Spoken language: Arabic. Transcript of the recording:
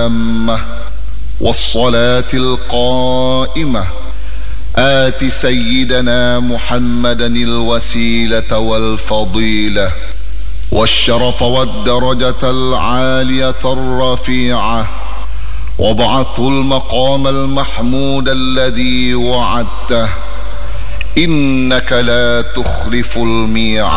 التامة والصلاة القائمة آت سيدنا محمدا الوسيلة والفضيلة والشرف والدرجة العالية الرفيعة وابعثه المقام المحمود الذي وعدته إنك لا تخلف الميعاد.